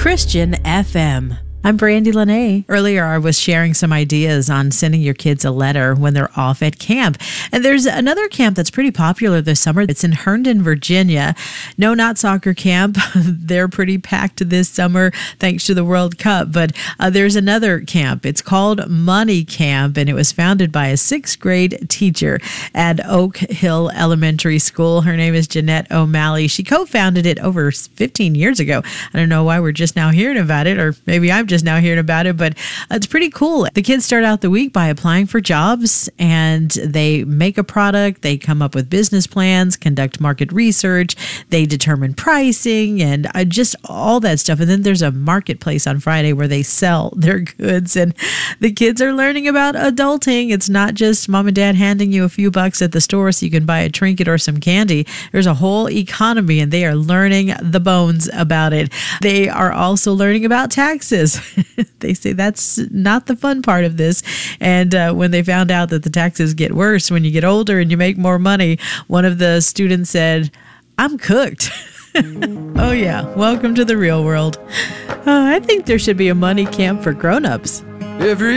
Christian FM. I'm Brandy Lene. Earlier, I was sharing some ideas on sending your kids a letter when they're off at camp. And there's another camp that's pretty popular this summer. It's in Herndon, Virginia. No, not soccer camp. They're pretty packed this summer thanks to the World Cup. But there's another camp. It's called Money Camp, and it was founded by a 6th grade teacher at Oak Hill Elementary School. Her name is Jeanette O'Malley. She co-founded it over 15 years ago. I don't know why we're just now hearing about it, or maybe I'm just now hearing about it, but it's pretty cool. The kids start out the week by applying for jobs, and they make a product. They come up with business plans, conduct market research. They determine pricing and just all that stuff. And then there's a marketplace on Friday where they sell their goods, and the kids are learning about adulting. It's not just mom and dad handing you a few bucks at the store so you can buy a trinket or some candy. There's a whole economy, and they are learning the bones about it. They are also learning about taxes. They say that's not the fun part of this. And when they found out that the taxes get worse when you get older and you make more money, one of the students said, "I'm cooked." Oh, yeah. Welcome to the real world. I think there should be a money camp for grown-ups.